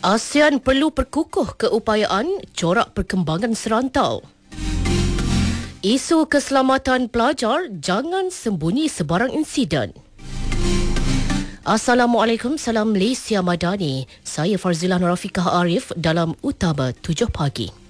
ASEAN perlu perkukuh keupayaan corak perkembangan serantau. Isu keselamatan pelajar, jangan sembunyi sebarang insiden. Assalamualaikum, salam Malaysia Madani. Saya Farzila Nurafikah Arif dalam Utama 7 Pagi.